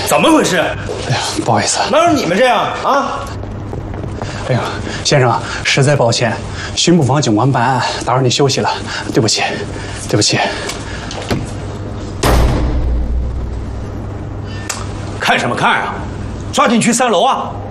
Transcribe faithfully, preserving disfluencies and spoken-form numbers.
怎么回事？ 哎呀，不好意思， 哪有你们这样啊？ 哎呀，先生，实在抱歉，巡捕房警官办案，打扰你休息了，对不起，对不起。 看什么看啊？抓紧去三楼啊！